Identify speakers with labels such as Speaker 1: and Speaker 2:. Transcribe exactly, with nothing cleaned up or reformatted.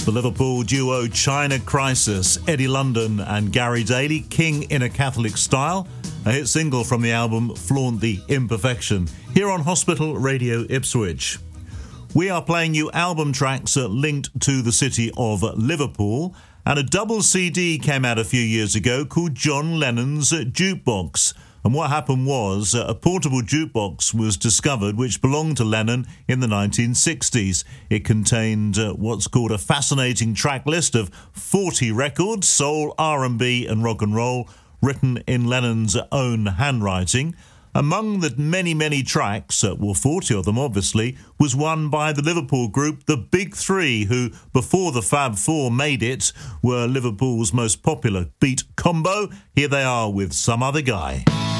Speaker 1: The Liverpool duo China Crisis, Eddie London and Gary Daly, King in a Catholic Style, a hit single from the album Flaunt the Imperfection, here on Hospital Radio Ipswich. We are playing you album tracks linked to the city of Liverpool, and a double C D came out a few years ago called John Lennon's Jukebox. And what happened was uh, a portable jukebox was discovered which belonged to Lennon in the nineteen sixties. It contained uh, what's called a fascinating track list of forty records, soul, R and B and rock and roll, written in Lennon's own handwriting. Among the many, many tracks, uh, well, forty of them obviously, was one by the Liverpool group The Big Three, who, before the Fab Four made it, were Liverpool's most popular beat combo. Here they are with Some Other Guy.